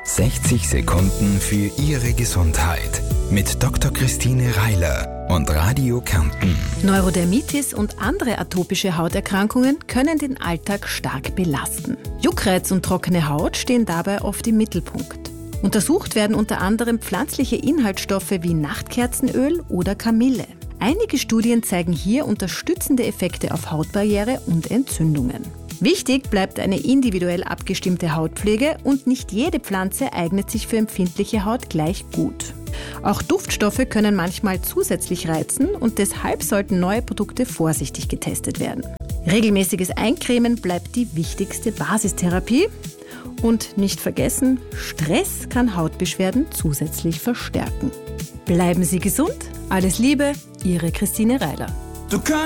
60 Sekunden für Ihre Gesundheit mit Dr. Christine Reiler und Radio Kärnten. Neurodermitis und andere atopische Hauterkrankungen können den Alltag stark belasten. Juckreiz und trockene Haut stehen dabei oft im Mittelpunkt. Untersucht werden unter anderem pflanzliche Inhaltsstoffe wie Nachtkerzenöl oder Kamille. Einige Studien zeigen hier unterstützende Effekte auf Hautbarriere und Entzündungen. Wichtig bleibt eine individuell abgestimmte Hautpflege und nicht jede Pflanze eignet sich für empfindliche Haut gleich gut. Auch Duftstoffe können manchmal zusätzlich reizen und deshalb sollten neue Produkte vorsichtig getestet werden. Regelmäßiges Eincremen bleibt die wichtigste Basistherapie. Und nicht vergessen, Stress kann Hautbeschwerden zusätzlich verstärken. Bleiben Sie gesund, alles Liebe, Ihre Christine Reiler.